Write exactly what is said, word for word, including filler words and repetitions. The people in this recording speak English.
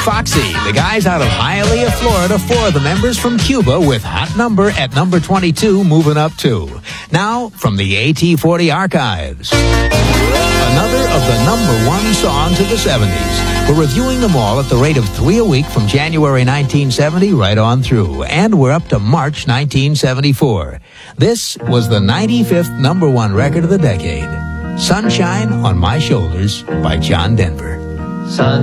Foxy, the guys out of Hialeah, Florida, four of the members from Cuba with Hot Number at number twenty-two, moving up two. Now, from the A T forty archives, another of the number one songs of the seventies. We're reviewing them all at the rate of three a week from January nineteen seventy right on through, and we're up to March nineteen seventy-four. This was the ninety-fifth number one record of the decade, Sunshine on My Shoulders by John Denver. Sun